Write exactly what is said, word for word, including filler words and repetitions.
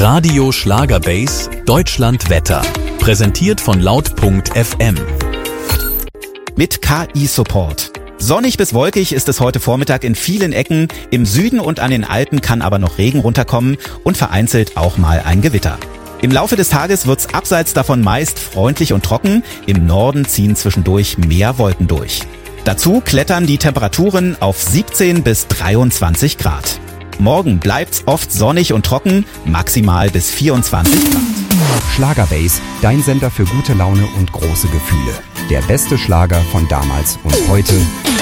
Radio Schlagerbase Deutschland Wetter. Präsentiert von laut punkt f m. Mit K I-Support. Sonnig bis wolkig ist es heute Vormittag in vielen Ecken. Im Süden und an den Alpen kann aber noch Regen runterkommen und vereinzelt auch mal ein Gewitter. Im Laufe des Tages wird's abseits davon meist freundlich und trocken. Im Norden ziehen zwischendurch mehr Wolken durch. Dazu klettern die Temperaturen auf siebzehn bis dreiundzwanzig Grad. Morgen bleibt's oft sonnig und trocken, maximal bis vierundzwanzig Grad. Schlagerbase, dein Sender für gute Laune und große Gefühle. Der beste Schlager von damals und heute